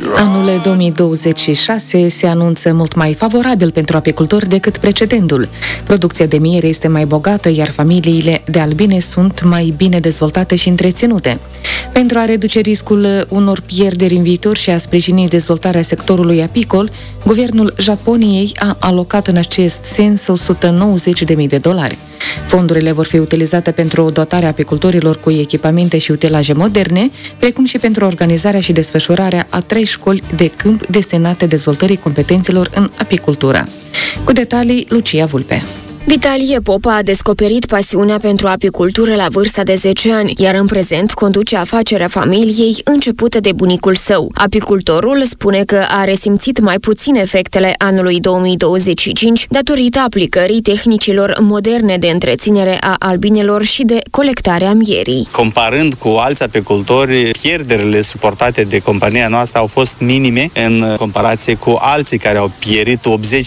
Anul 2026 se anunță mult mai favorabil pentru apicultori decât precedentul. Producția de miere este mai bogată, iar familiile de albine sunt mai bine dezvoltate și întreținute. Pentru a reduce riscul unor pierderi în viitor și a sprijini dezvoltarea sectorului apicol, guvernul Japoniei a alocat în acest sens $190.000. Fondurile vor fi utilizate pentru dotarea apicultorilor cu echipamente și utilaje moderne, precum și pentru organizarea și desfășurarea a 3 școli de câmp destinate dezvoltării competențelor în apicultură. Cu detalii, Lucia Vulpe. Vitalie Popa a descoperit pasiunea pentru apicultură la vârsta de 10 ani, iar în prezent conduce afacerea familiei începută de bunicul său. Apicultorul spune că a resimțit mai puțin efectele anului 2025 datorită aplicării tehnicilor moderne de întreținere a albinelor și de colectare a mierii. Comparând cu alți apicultori, pierderile suportate de compania noastră au fost minime în comparație cu alții care au pierit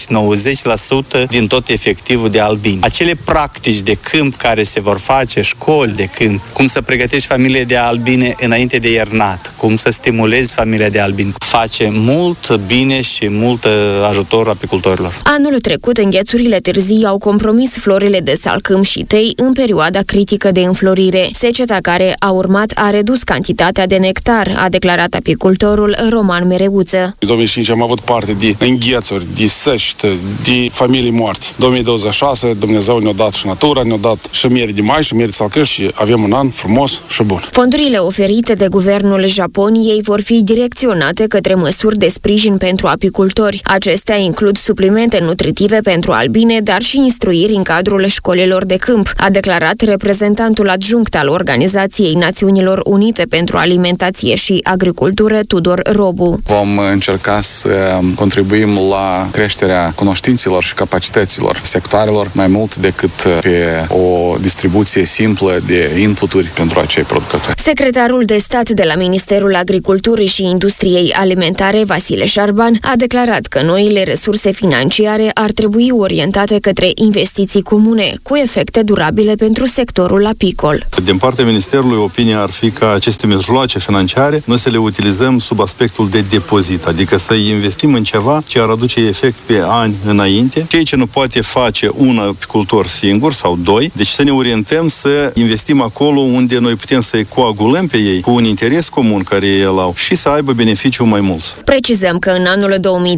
80-90% din tot efectivul de albini. Acele practici de câmp care se vor face, școli de câmp, cum să pregătești familie de albine înainte de iernat, cum să stimulezi familia de albine, face mult bine și mult ajutor apicultorilor. Anul trecut, înghețurile târzii au compromis florile de salcâm și tei în perioada critică de înflorire. Seceta care a urmat a redus cantitatea de nectar, a declarat apicultorul Roman Mereuță. În 2005 am avut parte de înghețuri, de sește, de familii moarte. 2026 Dumnezeu ne-a dat și natura, ne-a dat și miere de mai și miere de salcâm și avem un an frumos și bun. Fondurile oferite de guvernul Japoniei vor fi direcționate către măsuri de sprijin pentru apicultori. Acestea includ suplimente nutritive pentru albine, dar și instruiri în cadrul școlilor de câmp, a declarat reprezentantul adjunct al Organizației Națiunilor Unite pentru Alimentație și Agricultură, Tudor Robu. Vom încerca să contribuim la creșterea cunoștințelor și capacităților sectoarelor mai mult decât pe o distribuție simplă de inputuri pentru acei producători. Secretarul de stat de la Ministerul Agriculturii și Industriei Alimentare, Vasile Șarban, a declarat că noile resurse financiare ar trebui orientate către investiții comune, cu efecte durabile pentru sectorul apicol. Din partea Ministerului, opinia ar fi ca aceste mijloace financiare noi să le utilizăm sub aspectul de depozit, adică să investim în ceva ce ar aduce efect pe ani înainte, ceea ce nu poate face un apicultor singur sau doi, deci să ne orientăm să investim acolo unde noi putem să-i coagulăm pe ei cu un interes comun care ei îl au și să aibă beneficiu mai mulți. Precizăm că în anul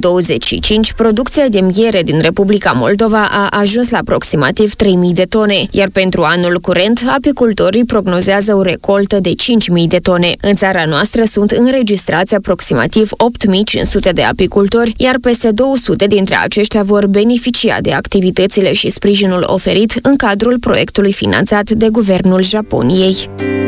2025 producția de miere din Republica Moldova a ajuns la aproximativ 3.000 de tone, iar pentru anul curent apicultorii prognozează o recoltă de 5.000 de tone. În țara noastră sunt înregistrați aproximativ 8.500 de apicultori, iar peste 200 dintre aceștia vor beneficia de activitățile și sprijinul oferit în cadrul proiectului finanțat de guvernul Japoniei.